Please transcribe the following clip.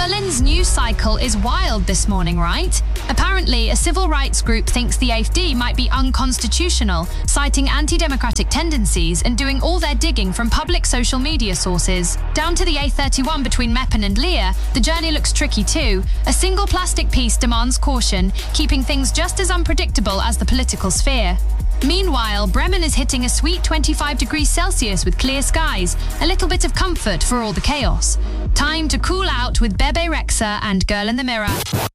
Berlin's news cycle is wild this morning, right? Apparently, a civil rights group thinks the AfD might be unconstitutional, citing anti-democratic tendencies and doing all their digging from public social media sources. Down to the A31 between Meppen and Leer, the journey looks tricky too. A single plastic piece demands caution, keeping things just as unpredictable as the political sphere. Meanwhile, Bremen is hitting a sweet 25 degrees Celsius with clear skies, a little bit of comfort for all the chaos. Time to cool out with Bebe Rexha and Girl in the Mirror.